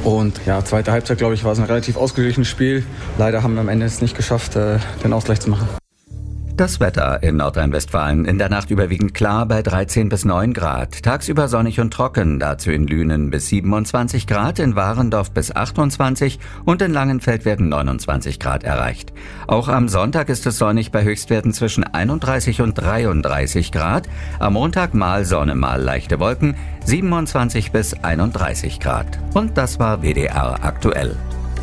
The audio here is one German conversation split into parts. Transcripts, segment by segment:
Und ja, zweite Halbzeit, glaube ich, war es ein relativ ausgeglichenes Spiel. Leider haben wir am Ende es nicht geschafft, den Ausgleich zu machen. Das Wetter in Nordrhein-Westfalen in der Nacht überwiegend klar bei 13 bis 9 Grad. Tagsüber sonnig und trocken, dazu in Lünen bis 27 Grad, in Warendorf bis 28 und in Langenfeld werden 29 Grad erreicht. Auch am Sonntag ist es sonnig bei Höchstwerten zwischen 31 und 33 Grad. Am Montag mal Sonne, mal leichte Wolken, 27 bis 31 Grad. Und das war WDR aktuell.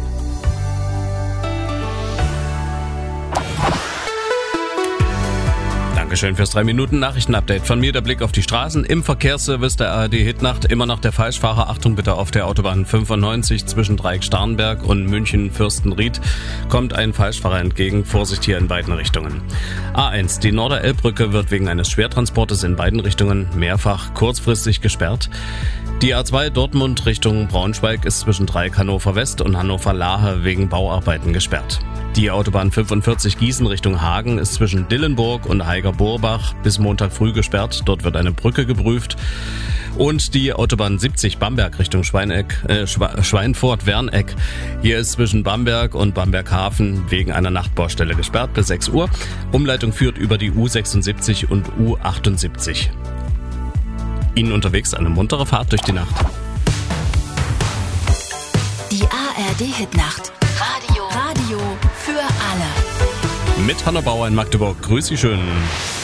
Dankeschön fürs 3-Minuten-Nachrichten-Update. Von mir der Blick auf die Straßen. Im Verkehrsservice der ARD-Hitnacht immer noch der Falschfahrer. Achtung bitte, auf der Autobahn 95 zwischen Dreieck-Starnberg und München-Fürstenried kommt ein Falschfahrer entgegen. Vorsicht hier in beiden Richtungen. A1, die Norderelbbrücke wird wegen eines Schwertransportes in beiden Richtungen mehrfach kurzfristig gesperrt. Die A2 Dortmund Richtung Braunschweig ist zwischen Dreieck Hannover West und Hannover Lahe wegen Bauarbeiten gesperrt. Die Autobahn 45 Gießen Richtung Hagen ist zwischen Dillenburg und Heiger-Borbach bis Montag früh gesperrt. Dort wird eine Brücke geprüft. Und die Autobahn 70 Bamberg Richtung Schweinfurt-Werneck. Hier ist zwischen Bamberg und Bamberghafen wegen einer Nachtbaustelle gesperrt bis 6 Uhr. Umleitung führt über die U76 und U78. Ihnen unterwegs eine muntere Fahrt durch die Nacht. Die ARD-Hitnacht. Radio für alle. Mit Hanna Bauer in Magdeburg. Grüß Sie schön.